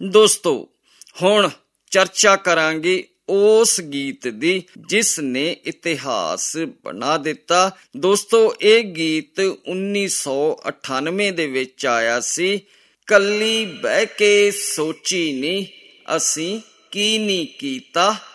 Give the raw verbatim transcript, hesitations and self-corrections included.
ਦੋਸਤੋ ਹੁਣ ਚਰਚਾ ਕਰਾਂਗੇ ਉਸ ਗੀਤ ਦੀ ਜਿਸ ਨੇ ਇਤਿਹਾਸ ਬਣਾ ਦਿੱਤਾ। ਦੋਸਤੋ ਇਹ ਗੀਤ ਉੱਨੀ ਸੌ ਅਠਾਨਵੇਂ ਦੇ ਵਿੱਚ ਆਇਆ ਸੀ। ਕੱਲੀ ਬਹਿ ਕੇ ਸੋਚੀ ਨੀ ਅਸੀਂ ਕੀ ਨੀ ਕੀਤਾ,